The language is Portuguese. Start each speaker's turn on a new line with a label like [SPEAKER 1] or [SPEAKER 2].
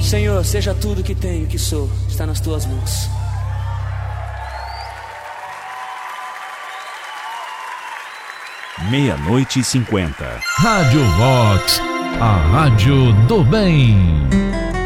[SPEAKER 1] Senhor, seja tudo que tenho, que sou, está nas tuas mãos.
[SPEAKER 2] Meia-noite e 50.
[SPEAKER 3] Rádio Vox, a rádio do bem.